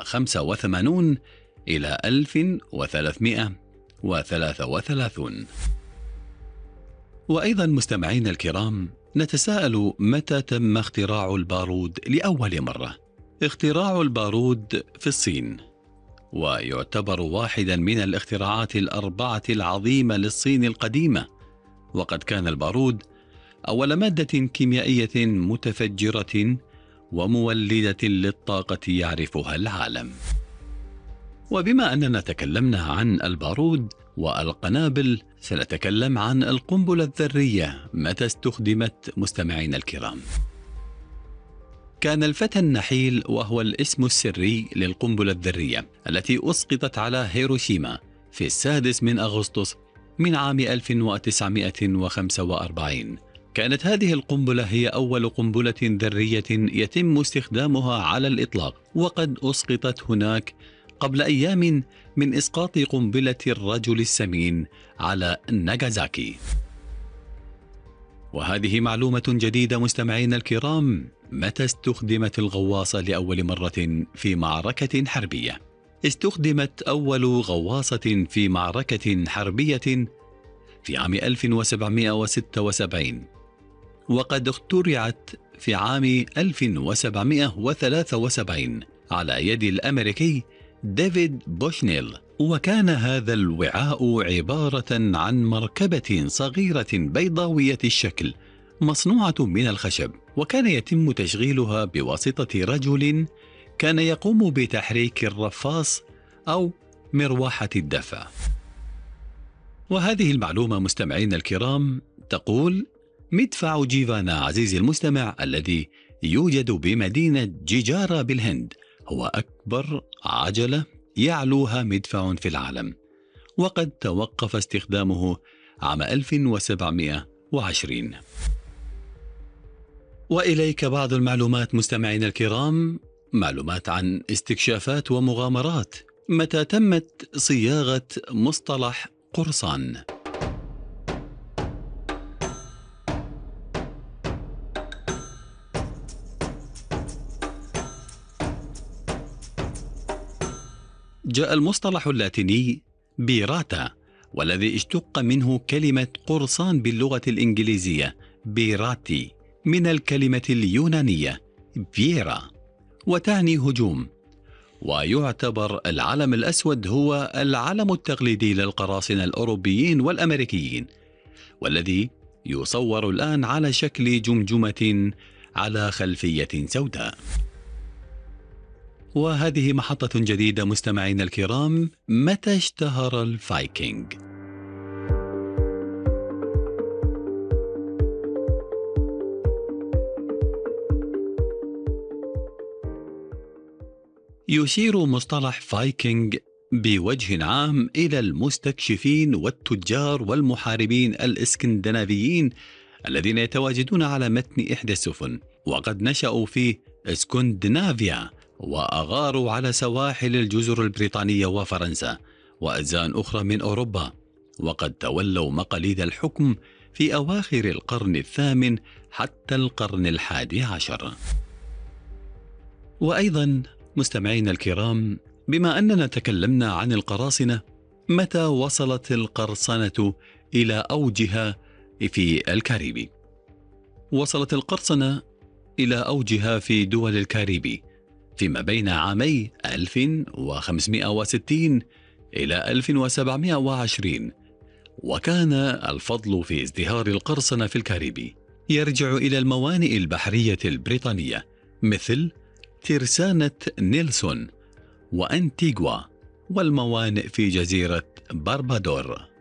1385 إلى 1333. وأيضا مستمعين الكرام، نتساءل متى تم اختراع البارود لأول مرة؟ اختراع البارود في الصين، ويعتبر واحدا من الاختراعات الأربعة العظيمة للصين القديمة، وقد كان البارود أول مادة كيميائية متفجرة ومولدة للطاقة يعرفها العالم. وبما أننا تكلمنا عن البارود والقنابل، سنتكلم عن القنبلة الذرية متى استخدمت مستمعينا الكرام. كان الفتى النحيل، وهو الاسم السري للقنبلة الذرية التي أسقطت على هيروشيما في 6 أغسطس من عام 1945. كانت هذه القنبلة هي أول قنبلة ذرية يتم استخدامها على الإطلاق، وقد أسقطت هناك قبل أيام من إسقاط قنبلة الرجل السمين على ناغازاكي. وهذه معلومة جديدة مستمعينا الكرام. متى استخدمت الغواصة لأول مرة في معركة حربية؟ استخدمت أول غواصة في معركة حربية في عام 1776، وقد اخترعت في عام 1773 على يد الأمريكي ديفيد بوشنيل. وكان هذا الوعاء عبارة عن مركبة صغيرة بيضاوية الشكل مصنوعة من الخشب، وكان يتم تشغيلها بواسطة رجل كان يقوم بتحريك الرفاص أو مروحة الدفع. وهذه المعلومة مستمعين الكرام تقول: مدفع جيفانا عزيزي المستمع الذي يوجد بمدينة جيجارا بالهند هو أكبر عجلة يعلوها مدفع في العالم، وقد توقف استخدامه عام 1720. وإليك بعض المعلومات مستمعين الكرام، معلومات عن استكشافات ومغامرات. متى تمت صياغة مصطلح قرصان؟ جاء المصطلح اللاتيني بيراتا، والذي اشتق منه كلمة قرصان باللغة الإنجليزية بيراتي، من الكلمة اليونانية بيرا وتعني هجوم. ويعتبر العلم الأسود هو العلم التقليدي للقراصنة الأوروبيين والأمريكيين، والذي يصور الآن على شكل جمجمة على خلفية سوداء. وهذه محطة جديدة مستمعين الكرام. متى اشتهر الفايكنج؟ يشير مصطلح فايكنج بوجه عام إلى المستكشفين والتجار والمحاربين الإسكندنافيين الذين يتواجدون على متن إحدى السفن، وقد نشأوا في اسكندنافيا وأغاروا على سواحل الجزر البريطانية وفرنسا وأجزاء أخرى من أوروبا، وقد تولوا مقاليد الحكم في أواخر القرن الثامن حتى القرن ال11. وأيضا مستمعين الكرام، بما أننا تكلمنا عن القراصنة، متى وصلت القرصنة إلى أوجها في الكاريبي؟ وصلت القرصنة إلى أوجها في دول الكاريبي فيما بين عامي 1560 إلى 1720، وكان الفضل في ازدهار القرصنة في الكاريبي يرجع إلى الموانئ البحرية البريطانية مثل ترسانة نيلسون وأنتيغوا، والموانئ في جزيرة باربادور.